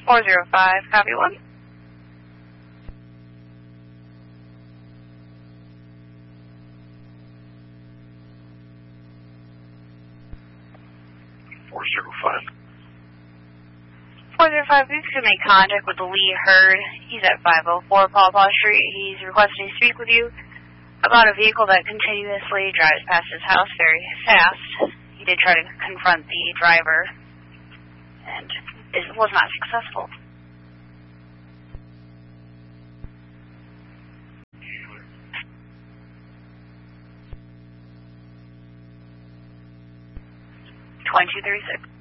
405, copy 1. You can make contact with Lee Hurd. He's at 504 Paw Paw Street. He's requesting to speak with you about a vehicle that continuously drives past his house very fast. He did try to confront the driver, and it was not successful. Twenty-two 36.